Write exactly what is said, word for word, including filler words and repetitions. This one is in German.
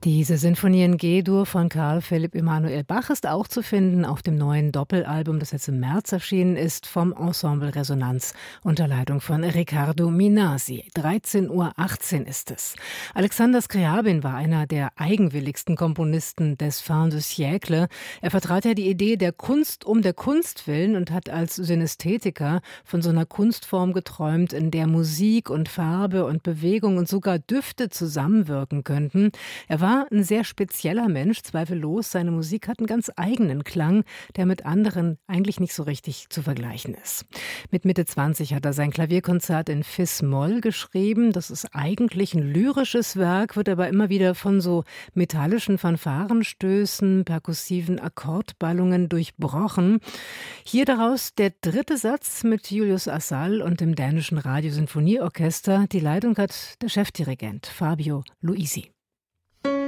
Diese Sinfonie in G-Dur von Carl Philipp Emanuel Bach ist auch zu finden auf dem neuen Doppelalbum, das jetzt im März erschienen ist, vom Ensemble Resonanz unter Leitung von Riccardo Minasi. dreizehn Uhr achtzehn ist es. Alexander Scriabin war einer der eigenwilligsten Komponisten des Fin de siècle. Er vertrat ja die Idee der Kunst um der Kunst willen und hat als Synästhetiker von so einer Kunstform geträumt, in der Musik und Farbe und Bewegung und sogar Düfte zusammenwirken könnten. Er war ein sehr spezieller Mensch, zweifellos. Seine Musik hat einen ganz eigenen Klang, der mit anderen eigentlich nicht so richtig zu vergleichen ist. Mit Mitte zwanzig hat er sein Klavierkonzert in Fis-Moll geschrieben. Das ist eigentlich ein lyrisches Werk, wird aber immer wieder von so metallischen Fanfarenstößen, perkussiven Akkordballungen durchbrochen. Hier daraus der dritte Satz mit Julius Assal und dem dänischen Radiosinfonieorchester. Die Leitung hat der Chefdirigent Fabio Luisi.